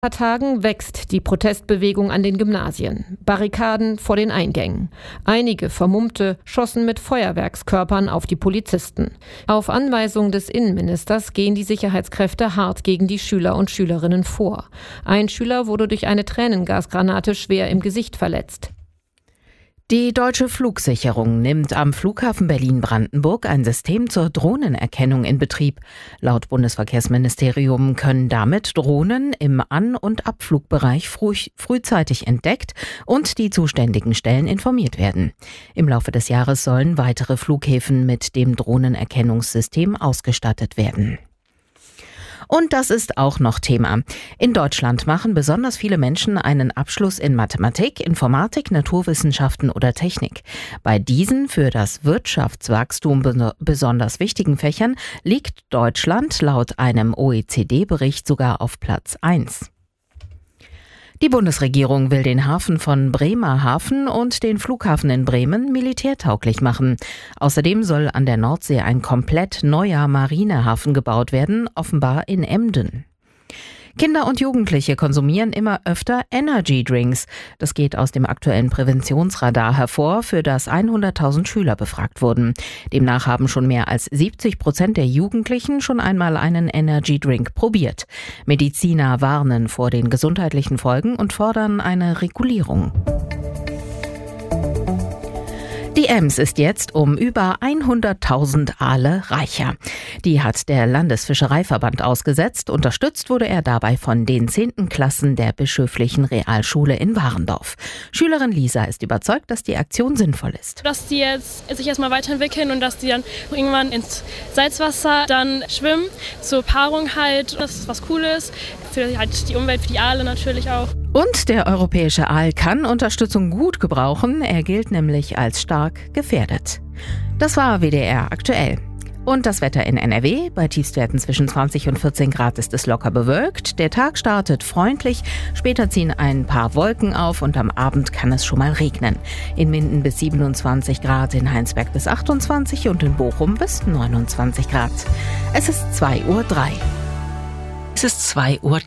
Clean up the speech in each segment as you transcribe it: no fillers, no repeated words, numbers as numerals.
Tagen wächst die Protestbewegung an den Gymnasien. Barrikaden vor den Eingängen. Einige Vermummte schossen mit Feuerwerkskörpern auf die Polizisten. Auf Anweisung des Innenministers gehen die Sicherheitskräfte hart gegen die Schüler und Schülerinnen vor. Ein Schüler wurde durch eine Tränengasgranate schwer im Gesicht verletzt. Die Deutsche Flugsicherung nimmt am Flughafen Berlin-Brandenburg ein System zur Drohnenerkennung in Betrieb. Laut Bundesverkehrsministerium können damit Drohnen im An- und Abflugbereich frühzeitig entdeckt und die zuständigen Stellen informiert werden. Im Laufe des Jahres sollen weitere Flughäfen mit dem Drohnenerkennungssystem ausgestattet werden. Und das ist auch noch Thema. In Deutschland machen besonders viele Menschen einen Abschluss in Mathematik, Informatik, Naturwissenschaften oder Technik. Bei diesen für das Wirtschaftswachstum besonders wichtigen Fächern liegt Deutschland laut einem OECD-Bericht sogar auf Platz 1. Die Bundesregierung will den Hafen von Bremerhaven und den Flughafen in Bremen militärtauglich machen. Außerdem soll an der Nordsee ein komplett neuer Marinehafen gebaut werden, offenbar in Emden. Kinder und Jugendliche konsumieren immer öfter Energy-Drinks. Das geht aus dem aktuellen Präventionsradar hervor, für das 100.000 Schüler befragt wurden. Demnach haben schon mehr als 70% der Jugendlichen schon einmal einen Energy-Drink probiert. Mediziner warnen vor den gesundheitlichen Folgen und fordern eine Regulierung. Die Ems ist jetzt um über 100.000 Aale reicher. Die hat der Landesfischereiverband ausgesetzt. Unterstützt wurde er dabei von den 10. Klassen der Bischöflichen Realschule in Warendorf. Schülerin Lisa ist überzeugt, dass die Aktion sinnvoll ist. Dass die jetzt sich erstmal weiterentwickeln und dass die dann irgendwann ins Salzwasser dann schwimmen, zur Paarung halt. Das ist was Cooles, für halt die Umwelt, für die Aale natürlich auch. Und der europäische Aal kann Unterstützung gut gebrauchen. Er gilt nämlich als stark gefährdet. Das war WDR aktuell. Und das Wetter in NRW. Bei Tiefstwerten zwischen 20 und 14 Grad ist es locker bewölkt. Der Tag startet freundlich. Später ziehen ein paar Wolken auf und am Abend kann es schon mal regnen. In Minden bis 27 Grad, in Heinsberg bis 28 und in Bochum bis 29 Grad. Es ist 2:03 Uhr. Es ist 2:03 Uhr.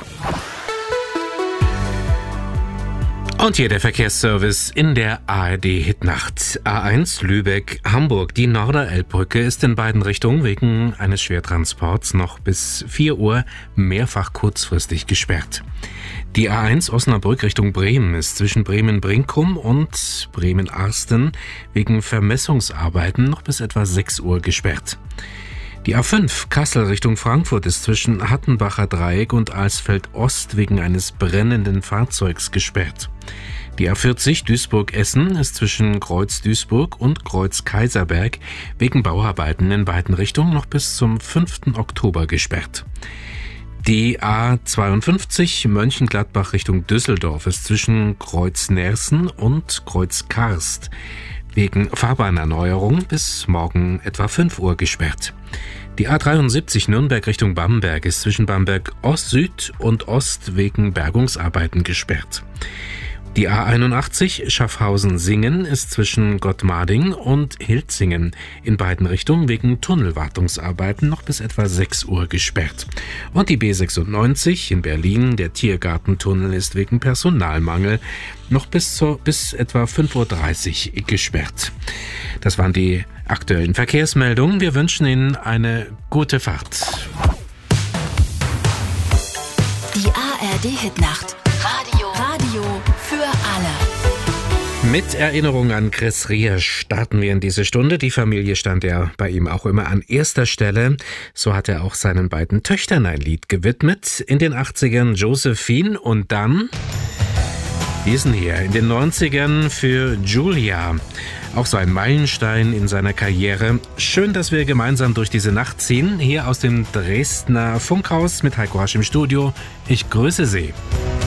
Und hier der Verkehrsservice in der ARD-Hitnacht. A1 Lübeck-Hamburg. Die Norderelbbrücke ist in beiden Richtungen wegen eines Schwertransports noch bis 4 Uhr mehrfach kurzfristig gesperrt. Die A1 Osnabrück Richtung Bremen ist zwischen Bremen-Brinkum und Bremen-Arsten wegen Vermessungsarbeiten noch bis etwa 6 Uhr gesperrt. Die A5 Kassel Richtung Frankfurt ist zwischen Hattenbacher Dreieck und Alsfeld Ost wegen eines brennenden Fahrzeugs gesperrt. Die A40 Duisburg-Essen ist zwischen Kreuz Duisburg und Kreuz Kaiserberg wegen Bauarbeiten in beiden Richtungen noch bis zum 5. Oktober gesperrt. Die A52 Mönchengladbach Richtung Düsseldorf ist zwischen Kreuz Nersen und Kreuz Karst wegen Fahrbahnerneuerung bis morgen etwa 5 Uhr gesperrt. Die A73 Nürnberg Richtung Bamberg ist zwischen Bamberg Ost-Süd und Ost wegen Bergungsarbeiten gesperrt. Die A81 Schaffhausen-Singen ist zwischen Gottmarding und Hilzingen in beiden Richtungen wegen Tunnelwartungsarbeiten noch bis etwa 6 Uhr gesperrt. Und die B96 in Berlin, der Tiergartentunnel, ist wegen Personalmangel noch bis etwa 5:30 Uhr gesperrt. Das waren die aktuellen Verkehrsmeldungen. Wir wünschen Ihnen eine gute Fahrt. Die ARD-Hitnacht. Radio für alle. Mit Erinnerung an Chris Rea starten wir in diese Stunde. Die Familie stand ja bei ihm auch immer an erster Stelle. So hat er auch seinen beiden Töchtern ein Lied gewidmet. In den 80ern Josephine und dann diesen hier in den 90ern für Julia. Auch so ein Meilenstein in seiner Karriere. Schön, dass wir gemeinsam durch diese Nacht ziehen. Hier aus dem Dresdner Funkhaus mit Heiko Hasch im Studio. Ich grüße Sie.